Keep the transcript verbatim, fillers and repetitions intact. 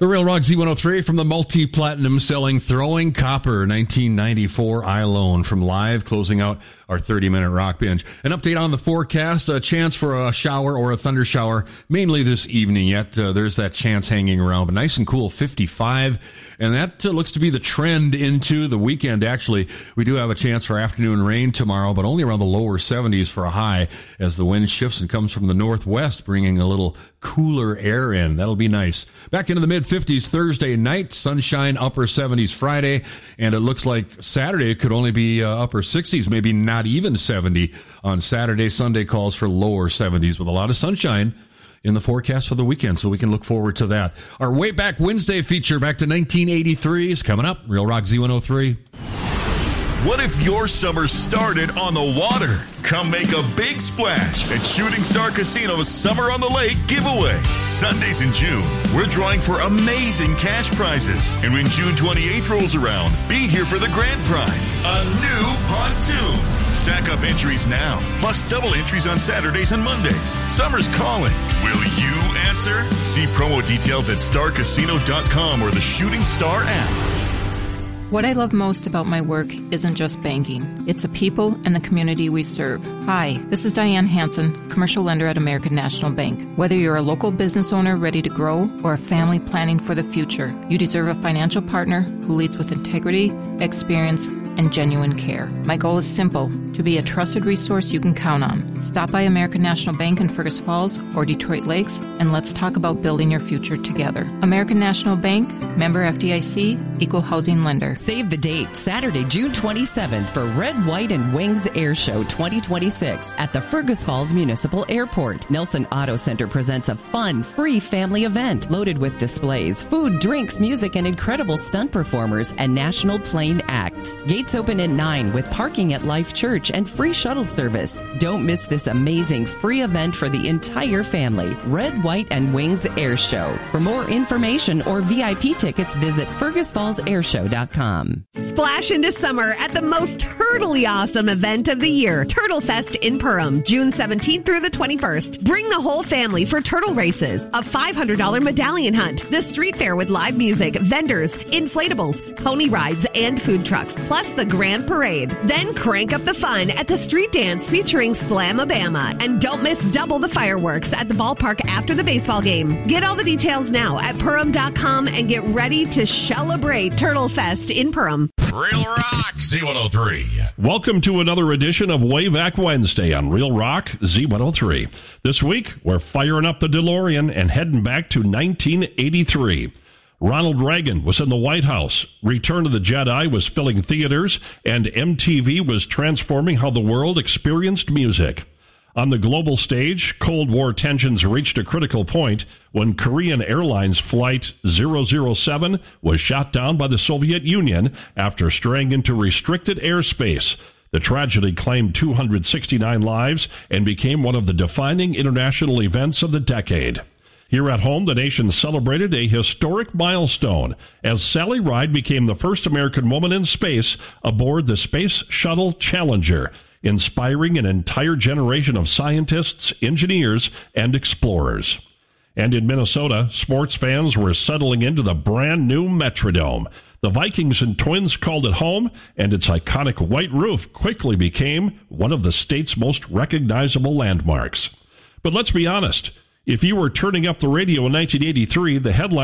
The Real Rock Z one oh three from the multi-platinum selling Throwing Copper, nineteen ninety-four I Loan from Live, closing out our thirty-minute rock binge. An update on the forecast, a chance for a shower or a thunder shower, mainly this evening yet. Uh, there's that chance hanging around, but nice and cool, fifty-five. And that uh, looks to be the trend into the weekend, actually. We do have a chance for afternoon rain tomorrow, but only around the lower seventies for a high as the wind shifts and comes from the northwest, bringing a little cooler air in. That'll be nice. Back into the mid-fifties Thursday night, sunshine, upper seventies Friday, and it looks like Saturday could only be uh, upper sixties, maybe not even seventy on Saturday. Sunday calls for lower seventies with a lot of sunshine in the forecast for the weekend, so we can look forward to that. Our Way Back Wednesday feature back to nineteen eighty-three is coming up. Real Rock Z one oh three. What if your summer started on the water? Come make a big splash at Shooting Star Casino's Summer on the Lake giveaway. Sundays in June, we're drawing for amazing cash prizes. And when June twenty-eighth rolls around, be here for the grand prize, a new pontoon. Stack up entries now, plus double entries on Saturdays and Mondays. Summer's calling. Will you answer? See promo details at star casino dot com or the Shooting Star app. What I love most about my work isn't just banking. It's the people and the community we serve. Hi, this is Diane Hansen, commercial lender at American National Bank. Whether you're a local business owner ready to grow or a family planning for the future, you deserve a financial partner who leads with integrity, experience, and genuine care. My goal is simple, to be a trusted resource you can count on. Stop by American National Bank in Fergus Falls or Detroit Lakes, and let's talk about building your future together. American National Bank, member F D I C, equal housing lender. Save the date, Saturday, June twenty-seventh for Red, White, and Wings Air Show twenty twenty-six at the Fergus Falls Municipal Airport. Nelson Auto Center presents a fun, free family event loaded with displays, food, drinks, music, and incredible stunt performers and national plane acts. Gates open at nine with parking at Life Church and free shuttle service. Don't miss this amazing free event for the entire family. Red, White, and Wings Air Show. For more information or V I P tickets, visit fergus falls air show dot com. Splash into summer at the most turtly awesome event of the year, Turtle Fest in Perham, June seventeenth through the twenty-first. Bring the whole family for turtle races, a five hundred dollars medallion hunt, the street fair with live music, vendors, inflatables, pony rides, and food trucks, plus the grand parade. Then crank up the fun at the street dance featuring Slamabama. And don't miss double the fireworks at the ballpark after the baseball game. Get all the details now at Perham dot com and get ready to celebrate Turtle Fest in Perham. Real Rock Z one oh three. Welcome to another edition of Way Back Wednesday on Real Rock Z one oh three. This week, we're firing up the DeLorean and heading back to nineteen eighty-three. Ronald Reagan was in the White House. Return of the Jedi was filling theaters, and M T V was transforming how the world experienced music. On the global stage, Cold War tensions reached a critical point when Korean Airlines Flight zero zero seven was shot down by the Soviet Union after straying into restricted airspace. The tragedy claimed two hundred sixty-nine lives and became one of the defining international events of the decade. Here at home, the nation celebrated a historic milestone as Sally Ride became the first American woman in space aboard the Space Shuttle Challenger, inspiring an entire generation of scientists, engineers, and explorers. And in Minnesota, sports fans were settling into the brand new Metrodome. The Vikings and Twins called it home, and its iconic white roof quickly became one of the state's most recognizable landmarks. But let's be honest, if you were turning up the radio in nineteen eighty-three, the headline